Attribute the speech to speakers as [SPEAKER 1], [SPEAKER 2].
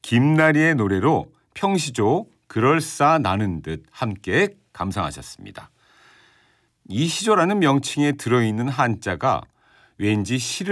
[SPEAKER 1] 김나리의 노래로 평시조 그럴싸나는 듯 함께 감상하셨습니다. 이 시조라는 명칭에 들어있는 한자가 왠지 시를